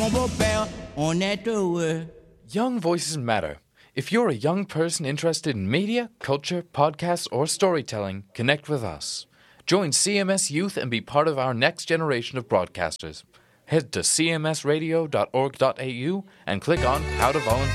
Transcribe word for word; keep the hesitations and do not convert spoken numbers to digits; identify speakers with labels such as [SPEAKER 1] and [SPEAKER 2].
[SPEAKER 1] beau-père, on est heureux.
[SPEAKER 2] Young voices matter. If you're a young person interested in media, culture, podcasts, or storytelling, connect with us. Join C M S Youth and be part of our next generation of broadcasters. Head to c m s radio dot org dot a u and click on How to Volunteer.